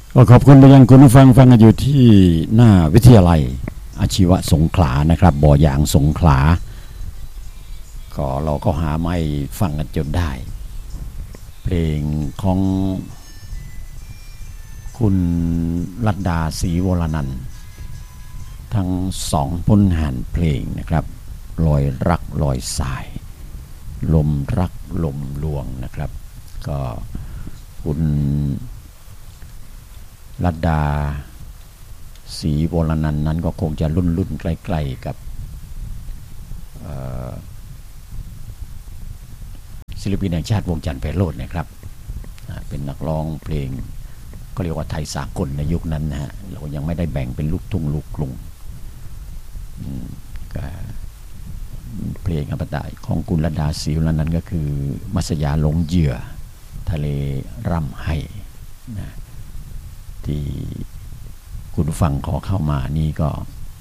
ก็ขอบคุณไปยังคุณผู้ฟังฟังกันอยู่ที่หน้าวิทยาลัยอาชีวะสงขลานะครับบ่อยางสงขลาก็เราก็หาไม้ฟังกันจนได้เพลงของคุณรัตดาศรีวรนันท์ทั้งสองผลงานเพลงนะครับลอยรักลอยสายลมรักลมลวงนะครับก็คุณรัตดาศรีวรนันท์นั้นก็คงจะรุ่นใกล้ๆกับศิลปินแห่งชาติวงจันทร์ไพโรจน์นะครับเป็นนักร้องเพลงก็เรียกว่าไทยสากลในยุคนั้นนะฮะเรายังไม่ได้แบ่งเป็นลูกทุ่งลูกกรุงเพลงอมตะของคุณรัตดาศรีวรนันท์ก็คือมัสยาหลงเหยื่อทะเลร่ำไห้นะที่คุณฟังขอเข้ามานี่ก็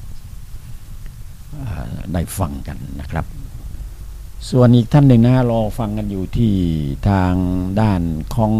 ได้ฟังกันนะครับส่วนอีกท่านหนึ่งนะรอฟังกันอยู่ที่ทางด้านของ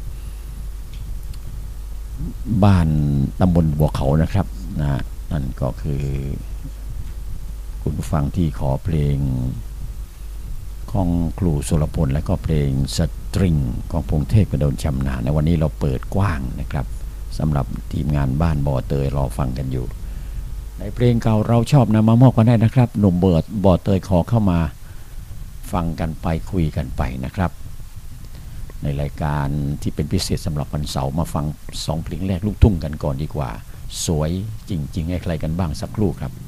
บ้านตำบลบัวเขานะครับนะนั่นก็คือคุณผู้ฟังที่ขอเพลงของครูสุรพลและก็เพลงสตริงของพงเทพกระโดนชำนาญในวันนี้เราเปิดกว้างนะครับสำหรับทีมงานบ้านบ่อเตยรอฟังกันอยู่ในเพลงเก่าเราชอบนะมามอบกันได้นะครับหนุ่มบ่อเตยขอเข้ามาฟังกันไปคุยกันไปนะครับในรายการที่เป็นพิเศษสำหรับวันเสาร์มาฟัง2เพลงแรกลูกทุ่งกันก่อนดีกว่าสวยจริงๆให้ใครกันบ้างสักครู่ครับ